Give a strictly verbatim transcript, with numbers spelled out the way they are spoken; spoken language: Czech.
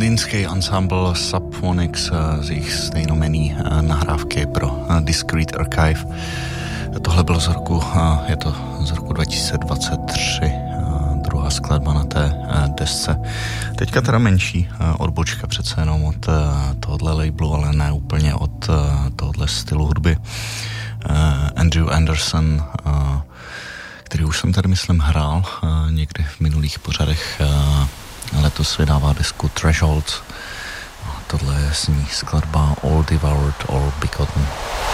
londýnský ensemble Subphonics z jejich stejnomenný nahrávky pro Discrete Archive. Tohle bylo z roku, je to z roku dva tisíce dvacet tři, druhá skladba na té desce. Teďka teda menší odbočka přece jenom od tohohle labelu, ale ne úplně od tohohle stylu hudby. Andrew Anderson, který už jsem tady, myslím, hrál někdy v minulých pořadech, letos vydává disku Thresholds. Tohle je z ní skladba All Devoured, All Begotten.